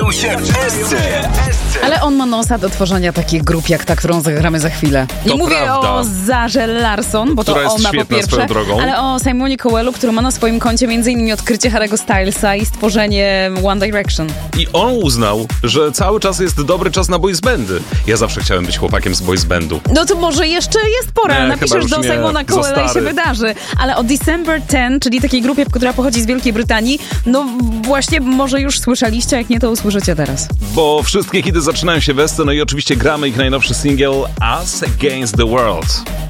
Zaczynają się wszyscy. Ale on ma nosa do tworzenia takich grup jak ta, którą zagramy za chwilę. Nie To mówię prawda. o Zarze Larson, bo Która to jest ona po świetna pierwsze, swoją drogą. ale o Simonie Cowellu, który ma na swoim koncie m.in. odkrycie Harry'ego Stylesa i stworzenie One Direction. I on uznał, że cały czas jest dobry czas na boys bandy. Ja zawsze chciałem być chłopakiem z boys bandu. No to może jeszcze jest pora. Nie, chyba Napiszesz już do nie. Simona Za Cowella i się stary. wydarzy. Ale o December 10, czyli takiej grupie, która pochodzi z Wielkiej Brytanii, no właśnie może już słyszeliście, jak nie, to usłyszycie teraz. Bo wszystkie hity zaczynają się w Esce, no i oczywiście gramy ich najnowszy singiel Us Against the World.